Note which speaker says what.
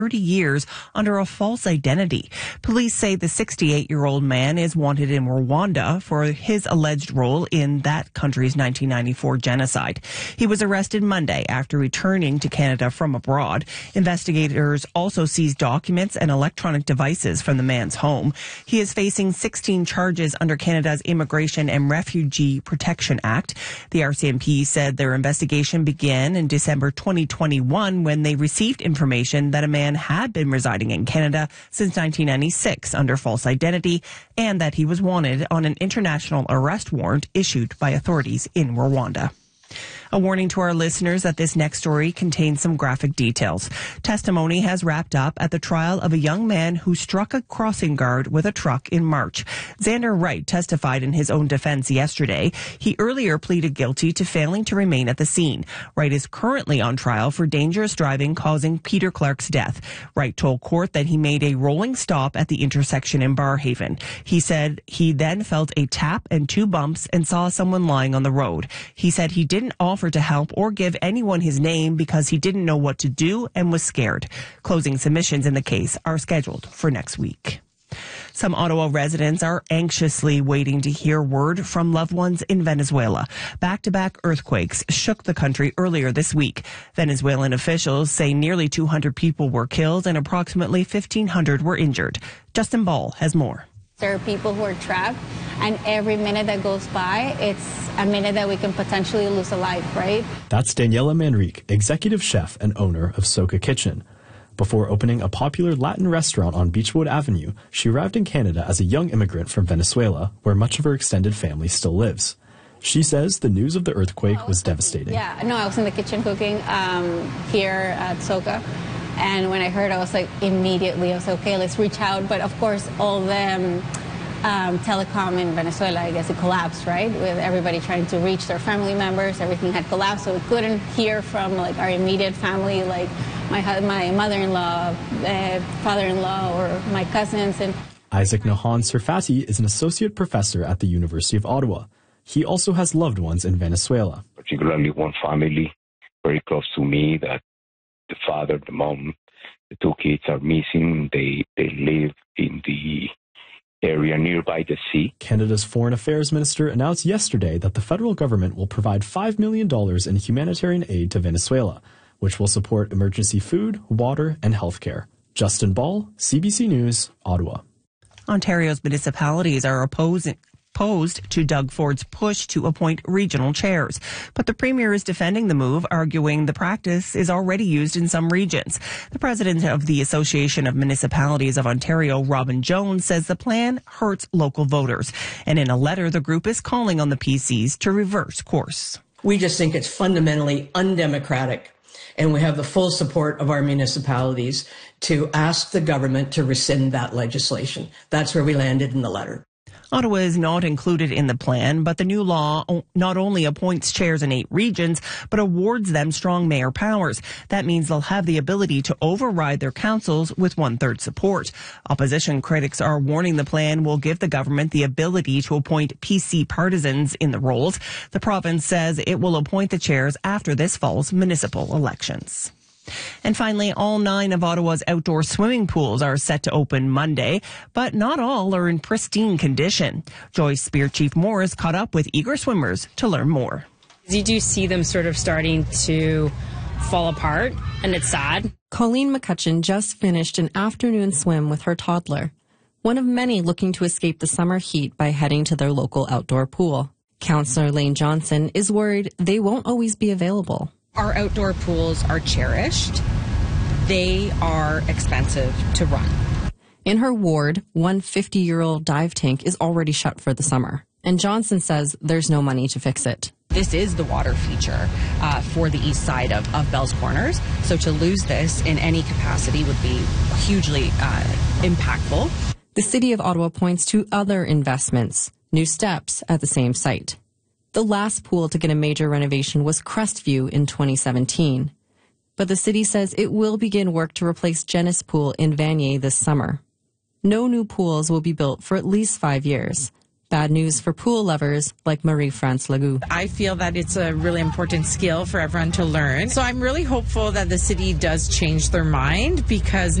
Speaker 1: 30 years under a false identity. Police say the 68-year-old man is wanted in Rwanda for his alleged role in that country's 1994 genocide. He was arrested Monday after returning to Canada from abroad. Investigators also seized documents and electronic devices from the man's home. He is facing 16 charges under Canada's Immigration and Refugee Protection Act. The RCMP said their investigation began in December 2021 when they received information that a man had been residing in Canada since 1996 under false identity and that he was wanted on an international arrest warrant issued by authorities in Rwanda. A warning to our listeners that this next story contains some graphic details. Testimony has wrapped up at the trial of a young man who struck a crossing guard with a truck in March. Xander Wright testified in his own defense yesterday. He earlier pleaded guilty to failing to remain at the scene. Wright is currently on trial for dangerous driving causing Peter Clark's death. Wright told court that he made a rolling stop at the intersection in Barrhaven. He said he then felt a tap and 2 bumps and saw someone lying on the road. He said he didn't offer to help or give anyone his name because he didn't know what to do and was scared. Closing submissions in the case are scheduled for next week. Some Ottawa residents are anxiously waiting to hear word from loved ones in Venezuela. Back-to-back earthquakes shook the country earlier this week. Venezuelan officials say nearly 200 people were killed and approximately 1,500 were injured. Justin Ball has more.
Speaker 2: There are people who are trapped, and every minute that goes by, it's a minute that we can potentially lose a life, right?
Speaker 3: That's Daniela Manrique, executive chef and owner of Soca Kitchen. Before opening a popular Latin restaurant on Beechwood Avenue, she arrived in Canada as a young immigrant from Venezuela, where much of her extended family still lives. She says the news of the earthquake was devastating.
Speaker 2: Yeah, no, I was in the kitchen cooking here at Soca. And when I heard, I was like, immediately, I was like, okay, let's reach out. But of course, all the telecom in Venezuela, I guess it collapsed, right? With everybody trying to reach their family members, everything had collapsed. So we couldn't hear from like our immediate family, like my mother-in-law, father-in-law, or my cousins. And
Speaker 3: Isaac Nahan Serfati is an associate professor at the University of Ottawa. He also has loved ones in Venezuela.
Speaker 4: Particularly one family very close to me that the father, the mom, the 2 kids are missing. They live in the area nearby the sea.
Speaker 3: Canada's Foreign Affairs Minister announced yesterday that the federal government will provide $5 million in humanitarian aid to Venezuela, which will support emergency food, water, and healthcare. Justin Ball, CBC News, Ottawa.
Speaker 1: Ontario's municipalities are opposed to Doug Ford's push to appoint regional chairs. But the Premier is defending the move, arguing the practice is already used in some regions. The president of the Association of Municipalities of Ontario, Robin Jones, says the plan hurts local voters. And in a letter, the group is calling on the PCs to reverse course.
Speaker 5: We just think it's fundamentally undemocratic. And we have the full support of our municipalities to ask the government to rescind that legislation. That's where we landed in the letter.
Speaker 1: Ottawa is not included in the plan, but the new law not only appoints chairs in 8 regions, but awards them strong mayor powers. That means they'll have the ability to override their councils with 1/3 support. Opposition critics are warning the plan will give the government the ability to appoint PC partisans in the roles. The province says it will appoint the chairs after this fall's municipal elections. And finally, all 9 of Ottawa's outdoor swimming pools are set to open Monday, but not all are in pristine condition. Joyce Spear Chief Morris caught up with eager swimmers to learn more.
Speaker 6: You do see them sort of starting to fall apart, and it's sad.
Speaker 7: Colleen McCutcheon just finished an afternoon swim with her toddler, one of many looking to escape the summer heat by heading to their local outdoor pool. Councillor Lane Johnson is worried they won't always be available.
Speaker 8: Our outdoor pools are cherished. They are expensive to run.
Speaker 7: In her ward, one 50-year-old dive tank is already shut for the summer, and Johnson says there's no money to fix it.
Speaker 8: This is the water feature for the east side of Bell's Corners, so to lose this in any capacity would be hugely impactful.
Speaker 7: The City of Ottawa points to other investments, new steps at the same site. The last pool to get a major renovation was Crestview in 2017. But the city says it will begin work to replace Genis Pool in Vanier this summer. No new pools will be built for at least 5 years. Bad news for pool lovers like Marie-France Legout.
Speaker 9: I feel that it's a really important skill for everyone to learn. So I'm really hopeful that the city does change their mind, because